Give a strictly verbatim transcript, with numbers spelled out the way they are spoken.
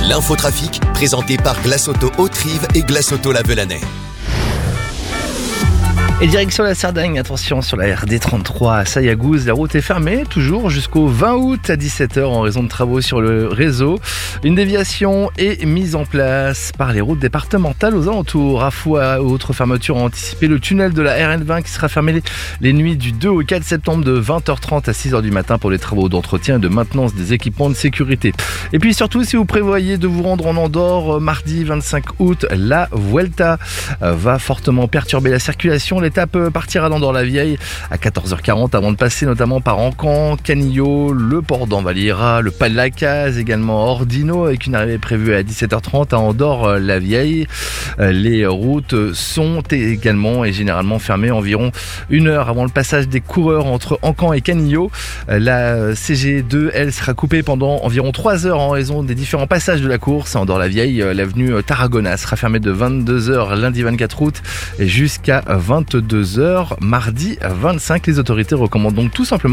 L'infotrafic, présenté par Glace Auto Haute-Rive et Glace Auto La Velanais. Et direction la Cerdagne, attention sur la R D trente-trois à Sayagouz, la route est fermée toujours jusqu'au vingt août à dix-sept heures en raison de travaux sur le réseau. Une déviation est mise en place par les routes départementales aux alentours. À fois autre fermeture anticipée, le tunnel de la R N vingt qui sera fermé les, les nuits du deux au quatre septembre de vingt heures trente à six heures du matin pour les travaux d'entretien et de maintenance des équipements de sécurité. Et puis surtout, si vous prévoyez de vous rendre en Andorre mardi vingt-cinq août, la Vuelta va fortement perturber la circulation. L'étape partira d'Andorre-la-Vieille à quatorze heures quarante avant de passer notamment par Encamp, Canillo, le port d'Envalira, le Pas de la Case, également Ordino avec une arrivée prévue à dix-sept heures trente à Andorre-la-Vieille. Les routes sont également et généralement fermées environ une heure avant le passage des coureurs entre Encamp et Canillo. La C G deux, elle, sera coupée pendant environ trois heures en raison des différents passages de la course. À Andorre-la-Vieille, l'avenue Tarragona sera fermée de vingt-deux heures lundi vingt-quatre août jusqu'à vingt-deux heures mardi vingt-cinq. Les autorités recommandent donc tout simplement